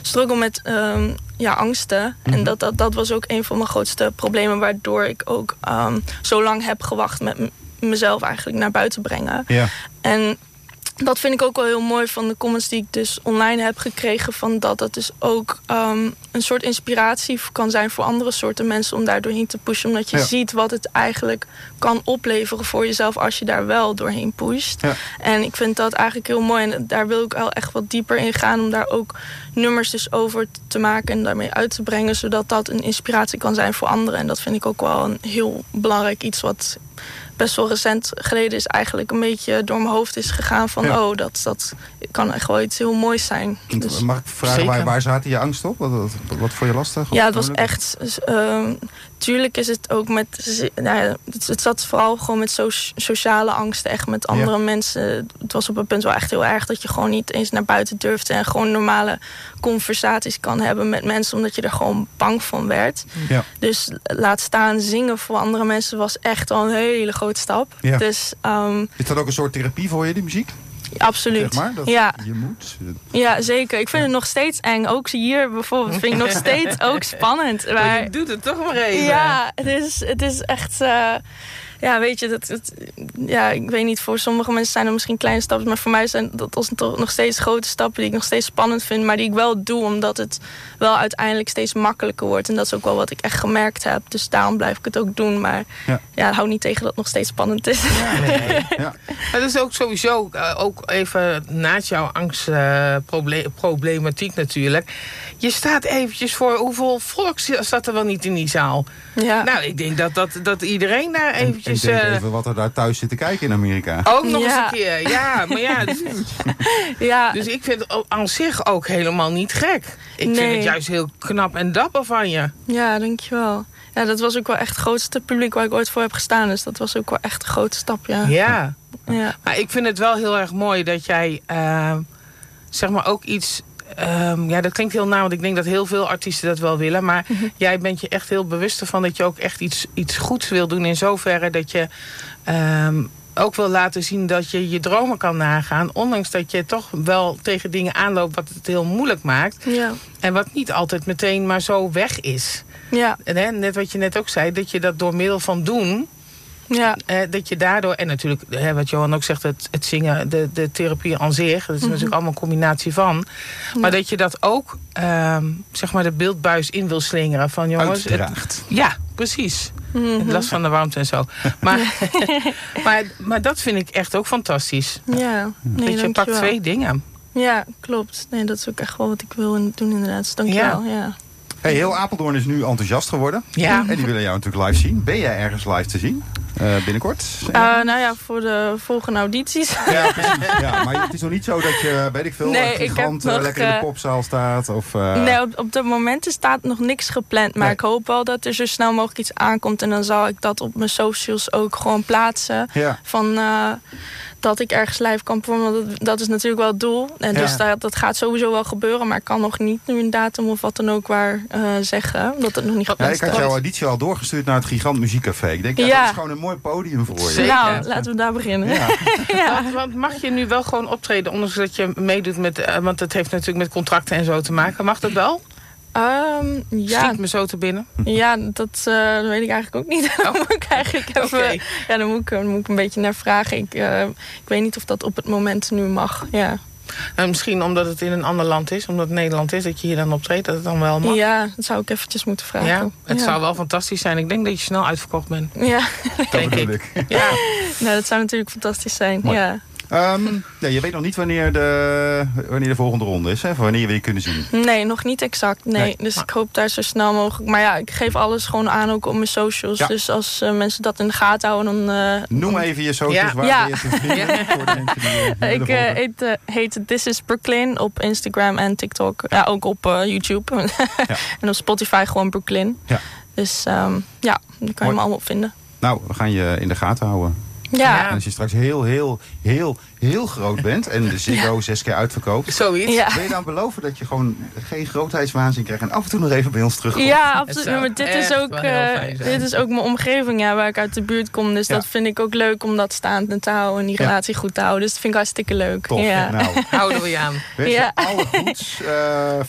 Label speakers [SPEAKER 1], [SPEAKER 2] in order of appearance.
[SPEAKER 1] struggle met angsten. En dat was ook een van mijn grootste problemen, waardoor ik ook zo lang heb gewacht met mezelf eigenlijk naar buiten brengen. Ja. En dat vind ik ook wel heel mooi van de comments die ik dus online heb gekregen. Van dat het dus ook een soort inspiratie kan zijn voor andere soorten mensen om daar doorheen te pushen. Omdat je ziet wat het eigenlijk kan opleveren voor jezelf als je daar wel doorheen pusht. Ja. En ik vind dat eigenlijk heel mooi. En daar wil ik wel echt wat dieper in gaan om daar ook nummers dus over te maken en daarmee uit te brengen. Zodat dat een inspiratie kan zijn voor anderen. En dat vind ik ook wel een heel belangrijk iets wat best wel recent geleden is eigenlijk een beetje door mijn hoofd is gegaan van dat kan echt wel iets heel moois zijn.
[SPEAKER 2] Dus, mag ik vragen, waar zaten je angst op? Wat vond je lastig?
[SPEAKER 1] Ja, het was echt tuurlijk is het ook met het zat vooral gewoon met sociale angsten, echt met andere mensen. Het was op een punt wel echt heel erg dat je gewoon niet eens naar buiten durfde en gewoon normale conversaties kan hebben met mensen, omdat je er gewoon bang van werd. Ja. Dus laat staan zingen voor andere mensen was echt al een hele grote stap. Ja. Dus,
[SPEAKER 2] is dat ook een soort therapie voor je, die muziek?
[SPEAKER 1] Absoluut.
[SPEAKER 2] Zeg maar, dat je moet.
[SPEAKER 1] Ja, zeker. Ik vind het nog steeds eng. Ook hier bijvoorbeeld vind ik nog steeds ook spannend. Maar
[SPEAKER 3] je doet het toch maar even.
[SPEAKER 1] Ja, het is echt ja, weet je, ik weet niet, voor sommige mensen zijn er misschien kleine stappen, maar voor mij zijn dat toch nog steeds grote stappen die ik nog steeds spannend vind, maar die ik wel doe, omdat het wel uiteindelijk steeds makkelijker wordt. En dat is ook wel wat ik echt gemerkt heb. Dus daarom blijf ik het ook doen. Maar hou niet tegen dat het nog steeds spannend is.
[SPEAKER 3] Ja, nee. Ja. Maar dat is ook sowieso, ook even naast jouw angstproblematiek natuurlijk. Je staat eventjes voor, hoeveel volk staat er wel niet in die zaal? Ja. Nou, ik denk dat iedereen daar eventjes...
[SPEAKER 2] En denk even wat er daar thuis zit te kijken in Amerika.
[SPEAKER 3] Ook nog eens een keer, ja. Maar ja, dus ik vind het aan zich ook helemaal niet gek. Ik vind het juist heel knap en dapper van je.
[SPEAKER 1] Ja, dankjewel. Ja, dat was ook wel echt het grootste publiek waar ik ooit voor heb gestaan. Dus dat was ook wel echt een grote stap,
[SPEAKER 3] Ja. Maar ik vind het wel heel erg mooi dat jij, zeg maar ook iets... dat klinkt heel naar, want ik denk dat heel veel artiesten dat wel willen. Maar jij bent je echt heel bewust ervan dat je ook echt iets goeds wil doen. In zoverre dat je ook wil laten zien dat je je dromen kan nagaan. Ondanks dat je toch wel tegen dingen aanloopt wat het heel moeilijk maakt. Ja. En wat niet altijd meteen maar zo weg is. Ja. En net wat je net ook zei, dat je dat door middel van doen... Ja. Dat je daardoor, en natuurlijk wat Johan ook zegt, het zingen, de therapie aan zich, dat is natuurlijk allemaal een combinatie van. Maar dat je dat ook, zeg maar, de beeldbuis in wil slingeren. Van jongens, ja, precies. Last van de warmte en zo. Maar dat vind ik echt ook fantastisch. Ja, dat je pakt twee dingen.
[SPEAKER 1] Ja, klopt. Nee, dat is ook echt wel wat ik wil doen inderdaad. Dankjewel. Ja.
[SPEAKER 2] Hey, heel Apeldoorn is nu enthousiast geworden. Ja. En die willen jou natuurlijk live zien. Ben jij ergens live te zien? Binnenkort?
[SPEAKER 1] Voor de volgende audities.
[SPEAKER 2] Ja, precies. Ja, maar het is nog niet zo dat je, weet ik veel, gigant lekker in de popzaal staat? Of,
[SPEAKER 1] Nee, op de momenten staat nog niks gepland. Maar ik hoop wel dat er zo snel mogelijk iets aankomt. En dan zal ik dat op mijn socials ook gewoon plaatsen. Ja. Van... dat ik ergens live kan performen, dat is natuurlijk wel het doel. En dus dat gaat sowieso wel gebeuren, maar ik kan nog niet nu een datum of wat dan ook zeggen. Omdat het nog niet gepland
[SPEAKER 2] staat. Ik had jouw auditie al doorgestuurd naar het Gigant Muziekcafé. Ik denk, dat is gewoon een mooi podium voor je.
[SPEAKER 1] Zeker. Nou, laten we daar beginnen. Ja.
[SPEAKER 3] Want mag je nu wel gewoon optreden, ondanks dat je meedoet met... want het heeft natuurlijk met contracten en zo te maken. Mag dat wel? Schiet me zo te binnen.
[SPEAKER 1] Ja, dat weet ik eigenlijk ook niet. Dan moet ik eigenlijk even... Ja, dan moet ik een beetje naar vragen. Ik weet niet of dat op het moment nu mag. Ja.
[SPEAKER 3] Misschien omdat het in een ander land is, omdat het Nederland is, dat je hier dan optreedt, dat het dan wel mag.
[SPEAKER 1] Ja, dat zou ik eventjes moeten vragen.
[SPEAKER 3] Ja, het zou wel fantastisch zijn. Ik denk dat je snel uitverkocht bent.
[SPEAKER 1] Ja.
[SPEAKER 2] Dat bedoel ik.
[SPEAKER 3] Ja.
[SPEAKER 1] Nou, dat zou natuurlijk fantastisch zijn.
[SPEAKER 2] Mooi.
[SPEAKER 1] Ja.
[SPEAKER 2] Je weet nog niet wanneer de volgende ronde is, hè? Wanneer we je kunnen zien.
[SPEAKER 1] Nee, nog niet exact. Nee. Dus ik hoop daar zo snel mogelijk. Maar ja, ik geef alles gewoon aan ook op mijn socials. Ja. Dus als mensen dat in de gaten houden, dan...
[SPEAKER 2] Noem even je socials, waar ben je te vinden voor de mensen die
[SPEAKER 1] ik heet This is Brooklyn op Instagram en TikTok. Ja, ook op YouTube. En op Spotify gewoon Brooklyn. Ja. Dus daar kan je me allemaal op vinden.
[SPEAKER 2] Nou, we gaan je in de gaten houden. Ja. En als je straks heel groot bent en de Ziggo 6 keer uitverkoopt,
[SPEAKER 3] zoiets.
[SPEAKER 2] Ja. Wil je dan beloven dat je gewoon geen grootheidswaanzin krijgt en af en toe nog even bij ons terugkomt?
[SPEAKER 1] Ja, absoluut. Maar dit is ook mijn omgeving waar ik uit de buurt kom. Dus dat vind ik ook leuk om dat staand te houden en die relatie goed te houden. Dus dat vind ik hartstikke leuk.
[SPEAKER 2] Tof.
[SPEAKER 1] Ja.
[SPEAKER 3] Nou, houden we je aan.
[SPEAKER 2] Wens je alle goeds.